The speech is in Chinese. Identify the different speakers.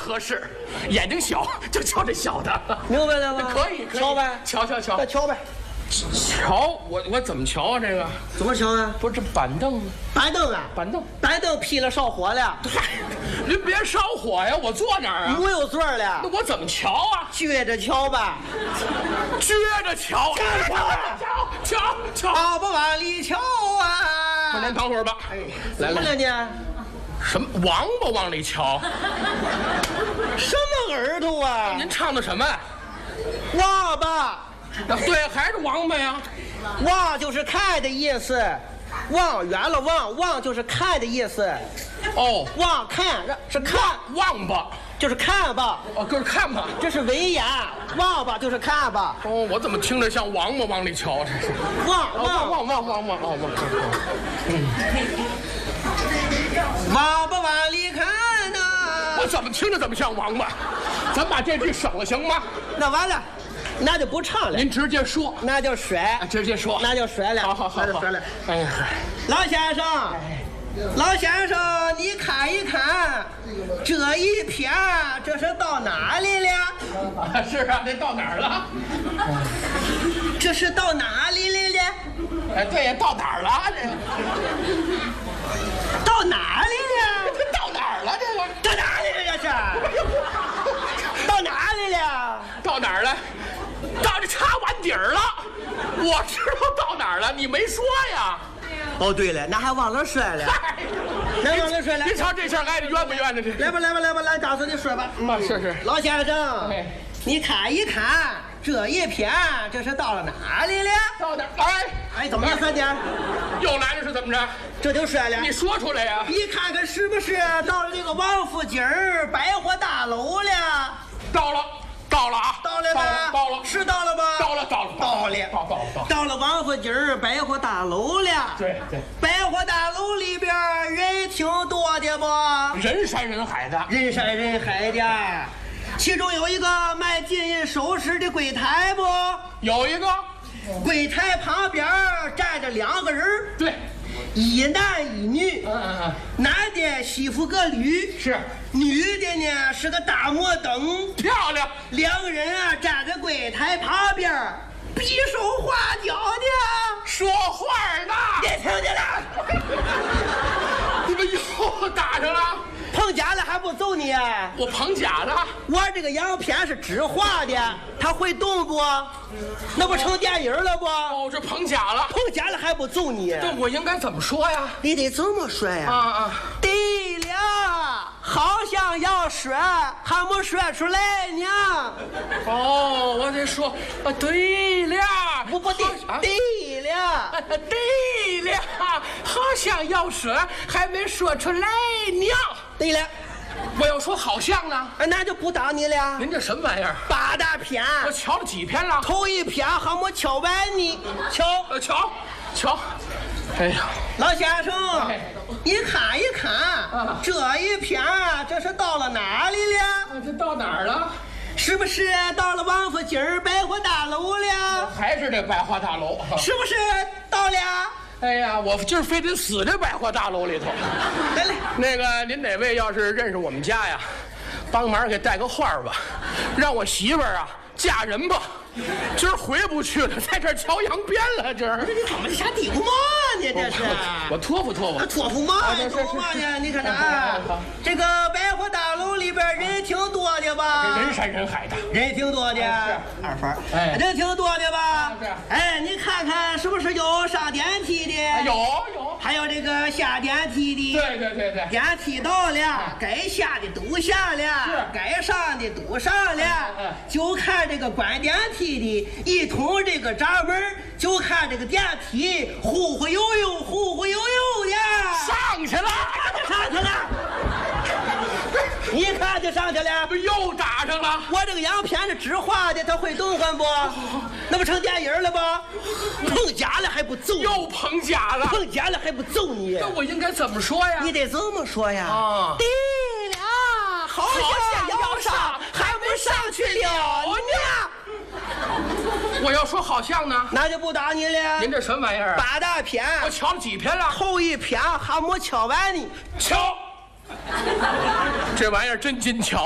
Speaker 1: 合适，眼睛小就瞧这小的，
Speaker 2: 明白了吗？
Speaker 1: 可以，
Speaker 2: 瞧呗，
Speaker 1: 瞧，
Speaker 2: 那瞧呗。
Speaker 1: 瞧，我怎么瞧啊？这个
Speaker 2: 怎么瞧啊？
Speaker 1: 不是这板凳，
Speaker 2: 板凳啊，板凳劈了烧火了。
Speaker 1: 嗨，您别烧火呀！我坐哪儿啊？
Speaker 2: 没有座了。
Speaker 1: 那我怎么瞧啊？
Speaker 2: 撅着瞧吧。
Speaker 1: 撅着瞧。瞧。
Speaker 2: 啊，不往里瞧啊！
Speaker 1: 您等会儿吧。
Speaker 2: 哎，
Speaker 1: 来
Speaker 2: 怎么了呢？
Speaker 1: 什么王八往里瞧？
Speaker 2: 什么耳朵啊？
Speaker 1: 您唱的什么？
Speaker 2: 王八。
Speaker 1: 对，还是王八呀。
Speaker 2: 望就是看的意思，望远了望就是看的意思。
Speaker 1: 哦，
Speaker 2: 望看是看，
Speaker 1: 王八
Speaker 2: 就是看吧。
Speaker 1: 哦，就是看吧。
Speaker 2: 这是文言，望吧就是看吧。
Speaker 1: 哦，我怎么听着像王八往里瞧？这是
Speaker 2: 望。王八往里看呢。
Speaker 1: 我怎么听着怎么像王八？咱把这句省了行吗？
Speaker 2: 那完了。那就不唱了，
Speaker 1: 您直接说，
Speaker 2: 那就甩，
Speaker 1: 直接说，
Speaker 2: 那就甩了，
Speaker 1: 好，
Speaker 2: 那就甩了。
Speaker 1: 哎呀，
Speaker 2: 老先生，你看一看，这一篇这是到哪里了？
Speaker 1: 是啊，这到哪儿了？
Speaker 2: 这是到哪里来了？
Speaker 1: 哎，对呀，到哪儿了？这
Speaker 2: 到哪里了？
Speaker 1: 这到哪儿了？这个
Speaker 2: 到哪里了？这是到哪里了？
Speaker 1: 到哪儿了？到这插完底儿了，我知道到哪儿了，你没说呀？
Speaker 2: 哦，对了，那还忘了说了，那忘了说了。
Speaker 1: 你瞧这事儿挨得冤不冤呢？这
Speaker 2: 来吧，来，告诉你说吧。
Speaker 1: 是，
Speaker 2: 老先生，你看一看这一篇，这是到了哪里了？
Speaker 1: 到哪儿？哎，
Speaker 2: 怎么说的？
Speaker 1: 又来了是怎么着？
Speaker 2: 这就说了，
Speaker 1: 你说出来呀！
Speaker 2: 你看看是不是到了这个王府井百货大楼了？
Speaker 1: 到了啊！
Speaker 2: 到了吧？
Speaker 1: 到了，
Speaker 2: 是到了吧？到了王府井百货大楼了。
Speaker 1: 对，
Speaker 2: 百货大楼里边人挺多的不？
Speaker 1: 人山人海的，
Speaker 2: 其中有一个卖金银首饰的柜台不？
Speaker 1: 有一个
Speaker 2: 柜台旁边站着2个人，
Speaker 1: 对，
Speaker 2: 一男一女。男的西服革履，
Speaker 1: 是。
Speaker 2: 女的呢是个大摩登，
Speaker 1: 漂亮。
Speaker 2: 两个人啊站在柜台旁边，比手画脚的
Speaker 1: 说话呢。
Speaker 2: 你听见了？
Speaker 1: 你们又打上了？
Speaker 2: 碰假了还不揍你啊？
Speaker 1: 我碰假了。
Speaker 2: 我这个洋片是纸画的，它会动不？那不成电影了不？
Speaker 1: 哦，这碰假了。
Speaker 2: 碰假了还不揍你？
Speaker 1: 这我应该怎么说呀？
Speaker 2: 你得这么说呀。对了，好像要说，还没说出来呢。
Speaker 1: 哦，我得说，对了，
Speaker 2: 不对，对了，
Speaker 1: 好像要说，还没说出来呢。
Speaker 2: 对了，
Speaker 1: 我要说好像呢，
Speaker 2: 那就不当你了。
Speaker 1: 您这什么玩意儿
Speaker 2: ？8大篇，
Speaker 1: 我瞧了几篇了？
Speaker 2: 头一篇还没瞧完呢。
Speaker 1: 瞧，哎呀，
Speaker 2: 老先生，你看一看，这一篇这是到了哪里了？
Speaker 1: 这到哪儿了？
Speaker 2: 是不是到了王府井百货大楼了？
Speaker 1: 还是这百货大楼？
Speaker 2: 是不是到了？
Speaker 1: 哎呀，我今儿非得死这百货大楼里头。
Speaker 2: 来，
Speaker 1: 那个您哪位要是认识我们家呀，帮忙给带个话吧，让我媳妇儿啊嫁人吧。今儿回不去了，在这儿瞧洋边了。今儿
Speaker 2: 你怎么瞎嘀咕嘛呢？这是
Speaker 1: 我托付。
Speaker 2: 托付嘛呀？托付嘛呢？你看啊，这个百货大楼里边人挺多的吧？
Speaker 1: 人山人海的，
Speaker 2: 人挺多的。二分，人挺多的吧？哎，你看看是不是有上电梯的？
Speaker 1: 有，
Speaker 2: 还有这个下电梯的。
Speaker 1: 对。
Speaker 2: 电梯到了，该下的都下了，该上的都上了，就看这个关电梯的一通这个闸门，就看这个电梯忽忽悠悠的
Speaker 1: 上去了。
Speaker 2: 你看就上去了，
Speaker 1: 不又打上了？
Speaker 2: 我这个洋片是纸画的，它会动换不？那不成电影了吗？碰假了还不揍？
Speaker 1: 又碰假了？
Speaker 2: 碰假了还不揍你？
Speaker 1: 那我应该怎么说呀？
Speaker 2: 你得这么说呀。对了，好像要上，还没上去了呢。
Speaker 1: 我要说好像呢，
Speaker 2: 那就不打你了。
Speaker 1: 您这什么玩意儿
Speaker 2: ？8大篇，
Speaker 1: 我瞧了几篇了？
Speaker 2: 头一篇还没瞧完呢。
Speaker 1: 瞧，这玩意儿真金巧。